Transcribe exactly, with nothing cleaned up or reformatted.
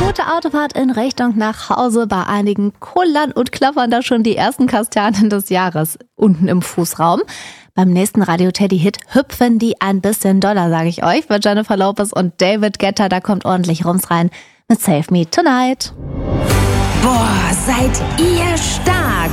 Gute Autofahrt in Richtung nach Hause. Bei einigen kullern und klappern da schon die ersten Kastanien des Jahres unten im Fußraum. Beim nächsten Radio Teddy Hit hüpfen die ein bisschen doller, sage ich euch. Bei Jennifer Lopez und David Guetta, da kommt ordentlich Rums rein mit Save Me Tonight. Boah, seid ihr stark!